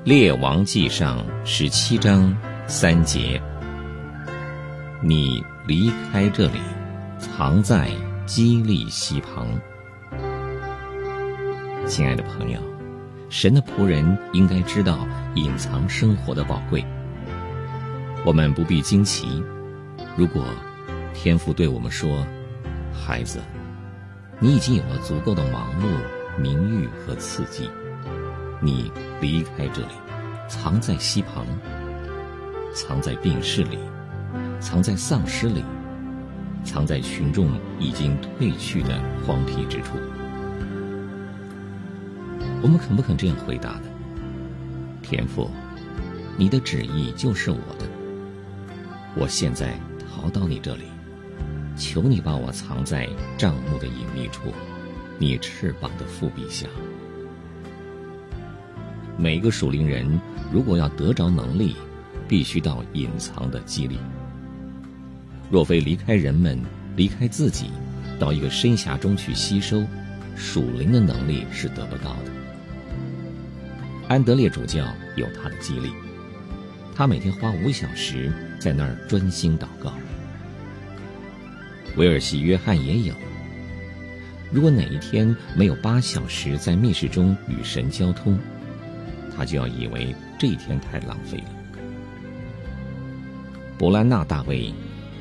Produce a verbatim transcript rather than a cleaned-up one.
列王纪上十七章三节，你离开这里，藏在基利溪旁。亲爱的朋友，神的仆人应该知道隐藏生活的宝贵。我们不必惊奇，如果天父对我们说，孩子，你已经有了足够的忙碌、名誉和刺激，你离开这里，藏在溪旁，藏在病室里，藏在丧尸里，藏在群众已经退去的荒僻之处。我们肯不肯这样回答呢？天父，你的旨意就是我的，我现在逃到你这里，求你把我藏在帐幕的隐秘处，你翅膀的覆庇下。每一个属灵人如果要得着能力，必须到隐藏的基里。若非离开人们，离开自己，到一个深峡中去吸收，属灵的能力是得不到的。安德烈主教有他的激励，他每天花五小时在那儿专心祷告。威尔西约翰也有，如果哪一天没有八小时在密室中与神交通，他就要以为这一天太浪费了。伯兰纳大卫